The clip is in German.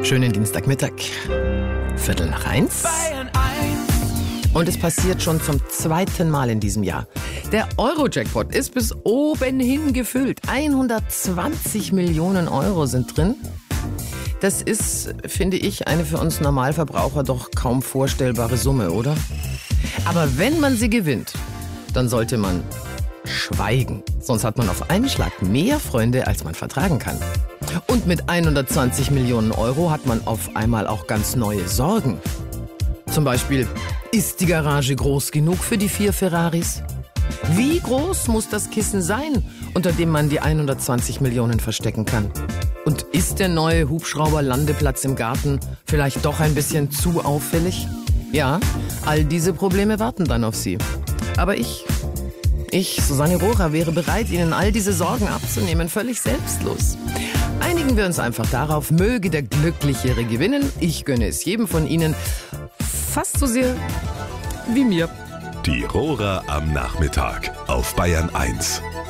Schönen Dienstagmittag. 1:15. Und es passiert schon zum 2. Mal in diesem Jahr. Der Euro-Jackpot ist bis oben hin gefüllt. 120 Millionen Euro sind drin. Das ist, finde ich, eine für uns Normalverbraucher doch kaum vorstellbare Summe, oder? Aber wenn man sie gewinnt, dann sollte man schweigen. Sonst hat man auf einen Schlag mehr Freunde, als man vertragen kann. Und mit 120 Millionen Euro hat man auf einmal auch ganz neue Sorgen. Zum Beispiel, ist die Garage groß genug für die 4 Ferraris? Wie groß muss das Kissen sein, unter dem man die 120 Millionen verstecken kann? Und ist der neue Hubschrauber-Landeplatz im Garten vielleicht doch ein bisschen zu auffällig? Ja, all diese Probleme warten dann auf Sie. Aber ich, Susanne Rohrer, wäre bereit, Ihnen all diese Sorgen abzunehmen, völlig selbstlos. Einigen wir uns einfach darauf, möge der Glücklichere gewinnen. Ich gönne es jedem von Ihnen fast so sehr wie mir. Die Rohrer am Nachmittag auf Bayern 1.